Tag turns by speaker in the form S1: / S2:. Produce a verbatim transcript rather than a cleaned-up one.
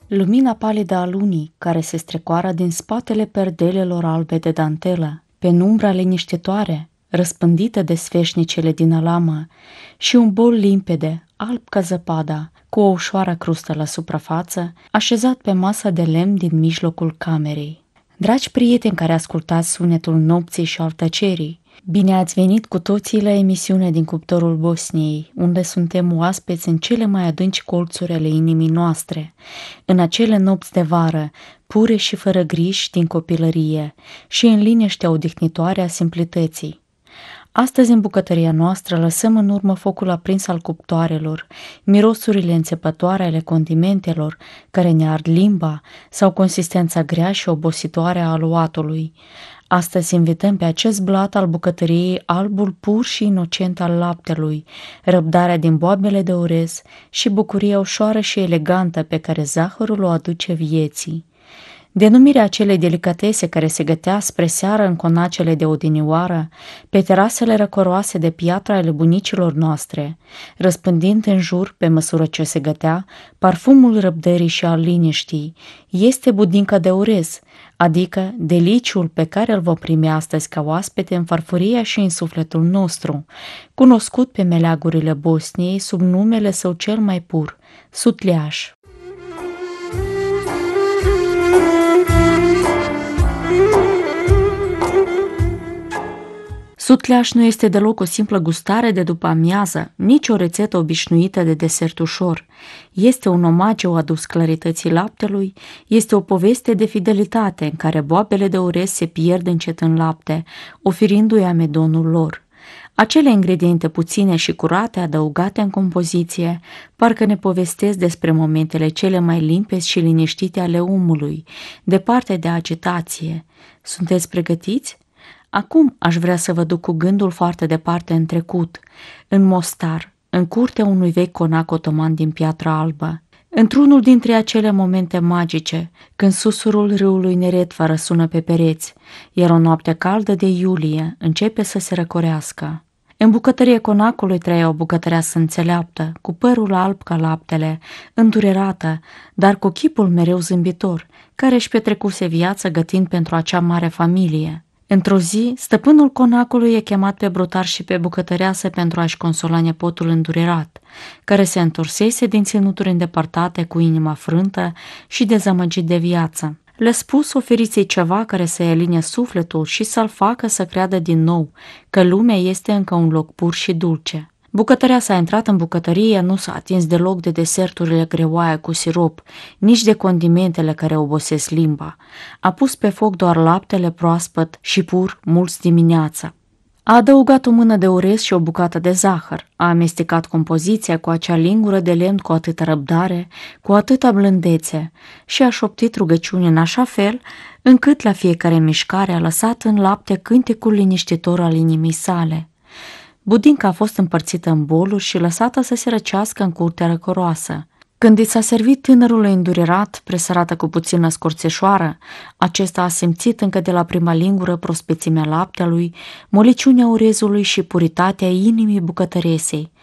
S1: Lumina palidă a lunii, care se strecoară din spatele perdelelor albe de dantelă, penumbra liniștitoare, răspândită de sfeșnicele din alamă, și un bol limpede, alb ca zăpada, cu o ușoară crustă la suprafață, așezat pe masa de lemn din mijlocul camerei. Dragi prieteni care ascultați sunetul nopții și al tăcerii, bine ați venit cu toții la emisiunea din cuptorul Bosniei, unde suntem oaspeți în cele mai adânci colțuri ale inimii noastre, în acele nopți de vară, pure și fără griji din copilărie și în liniștea odihnitoare a simplității. Astăzi, în bucătăria noastră, lăsăm în urmă focul aprins al cuptoarelor, mirosurile înțepătoare ale condimentelor care ne ard limba sau consistența grea și obositoare a aluatului. Astăzi invităm pe acest blat al bucătăriei albul pur și inocent al laptelui, răbdarea din boabele de orez și bucuria ușoară și elegantă pe care zahărul o aduce vieții. Denumirea acelei delicatese care se gătea spre seară în conacele de odinioară, pe terasele răcoroase de piatră ale bunicilor noastre, răspândind în jur, pe măsură ce se gătea, parfumul răbdării și al liniștii, este budinca de orez, adică deliciul pe care îl vom primi astăzi ca oaspete în farfuria și în sufletul nostru, cunoscut pe meleagurile Bosniei sub numele său cel mai pur, sutleaș. Sutleaș nu este deloc o simplă gustare de după amiază, nici o rețetă obișnuită de desert ușor. Este un omagiu adus clarității laptelui, este o poveste de fidelitate în care boabele de orez se pierd încet în lapte, oferindu-i amedonul lor. Acele ingrediente puține și curate adăugate în compoziție parcă ne povestesc despre momentele cele mai limpezi și liniștite ale omului, departe de agitație. Sunteți pregătiți? Acum aș vrea să vă duc cu gândul foarte departe în trecut, în Mostar, în curtea unui vechi conac otoman din piatră albă. Într-unul dintre acele momente magice, când susurul râului Neretva răsună pe pereți, iar o noapte caldă de iulie începe să se răcorească. În bucătăria conacului trăia o bucătăreasă înțeleaptă, cu părul alb ca laptele, îndurerată, dar cu chipul mereu zâmbitor, care își petrecuse viața gătind pentru acea mare familie. Într-o zi, stăpânul conacului e chemat pe brutar și pe bucătăreasă pentru a-și consola nepotul îndurerat, care se întorsese din ținuturi îndepărtate cu inima frântă și dezamăgit de viață. Le-a spus oferiți-i ceva care să-i aline sufletul și să-l facă să creadă din nou că lumea este încă un loc pur și dulce. Bucătărea s-a intrat în bucătărie, nu s-a atins deloc de deserturile greoaie cu sirop, nici de condimentele care obosesc limba. A pus pe foc doar laptele proaspăt și pur mulți dimineața. A adăugat o mână de orez și o bucată de zahăr, a amestecat compoziția cu acea lingură de lemn cu atâta răbdare, cu atâta blândețe și a șoptit rugăciuni în așa fel încât la fiecare mișcare a lăsat în lapte cântecul liniștitor al inimii sale. Budinca a fost împărțită în boluri și lăsată să se răcească în curtea răcoroasă. Când i s-a servit tânărului îndurerat, presărată cu puțină scorțeșoară, acesta a simțit încă de la prima lingură prospețimea laptelui, moliciunea orezului și puritatea inimii bucătăresei.